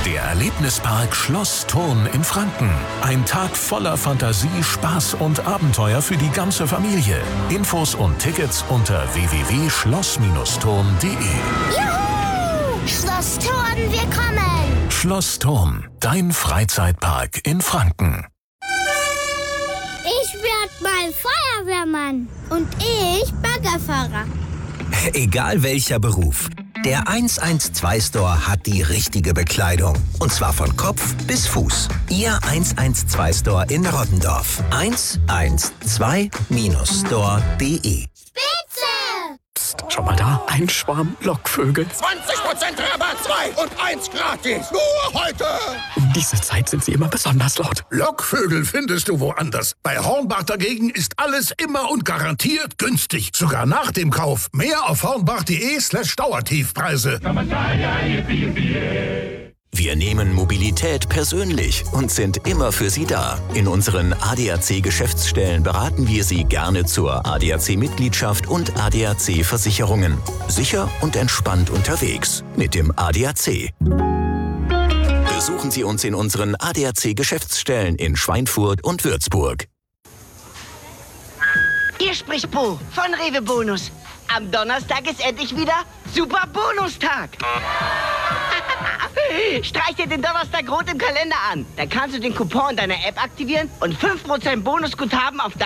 Der Erlebnispark Schloss Thurn in Franken. Ein Tag voller Fantasie, Spaß und Abenteuer für die ganze Familie. Infos und Tickets unter www.schloss-thurn.de. Juhu! Schloss Thurn, wir kommen! Schloss Thurn, dein Freizeitpark in Franken. Ich werd mal Feuerwehrmann. Und ich Baggerfahrer. Egal welcher Beruf. Der 112-Store hat die richtige Bekleidung. Und zwar von Kopf bis Fuß. Ihr 112-Store in Rottendorf. 112-store.de. Spitze! Schau mal da, ein Schwarm Lockvögel. 20% Rabatt, 2 und 1 gratis. Nur heute. Um diese Zeit sind sie immer besonders laut. Lockvögel findest du woanders. Bei Hornbach dagegen ist alles immer und garantiert günstig. Sogar nach dem Kauf. Mehr auf hornbach.de/Dauertiefpreise. Wir nehmen Mobilität persönlich und sind immer für Sie da. In unseren ADAC-Geschäftsstellen beraten wir Sie gerne zur ADAC-Mitgliedschaft und ADAC-Versicherungen. Sicher und entspannt unterwegs mit dem ADAC. Besuchen Sie uns in unseren ADAC-Geschäftsstellen in Schweinfurt und Würzburg. Hier spricht Bo von Rewe Bonus. Am Donnerstag ist endlich wieder Super Bonustag. Streich dir den Donnerstag rot im Kalender an. Dann kannst du den Coupon deiner App aktivieren und 5% Bonusguthaben auf